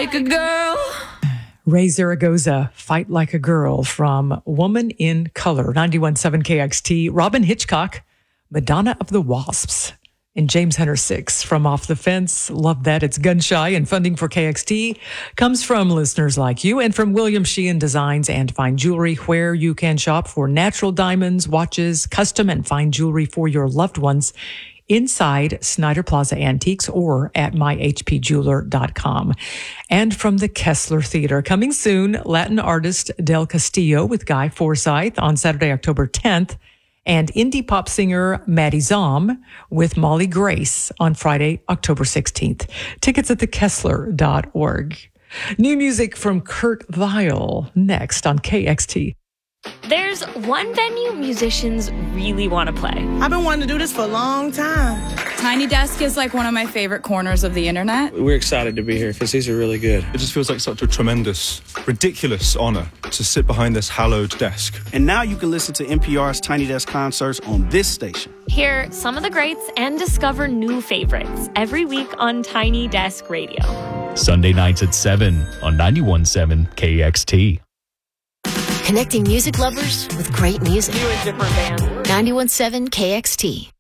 like a girl. Ray Zaragoza, Fight Like a Girl from Woman in Color, 91.7 KXT. Robin Hitchcock, Madonna of the Wasps. And James Hunter 6 from Off the Fence. Love that. It's gun shy, and funding for KXT comes from listeners like you and from William Sheehan Designs and Fine Jewelry, where you can shop for natural diamonds, watches, custom and fine jewelry for your loved ones inside Snyder Plaza Antiques or at myhpjeweler.com. And from the Kessler Theater, coming soon, Latin artist Del Castillo with Guy Forsyth on Saturday, October 10th, and indie pop singer Maddie Zom with Molly Grace on Friday, October 16th. Tickets at thekessler.org. New music from Kurt Vile next on KXT. There's one venue musicians really want to play. I've been wanting to do this for a long time. Tiny Desk is like one of my favorite corners of the internet. We're excited to be here because these are really good. It just feels like such a tremendous, ridiculous honor to sit behind this hallowed desk. And now you can listen to NPR's Tiny Desk concerts on this station. Hear some of the greats and discover new favorites every week on Tiny Desk Radio. Sunday nights at 7 on 91.7 KXT. Connecting music lovers with great music. New and different bands. 91.7 KXT.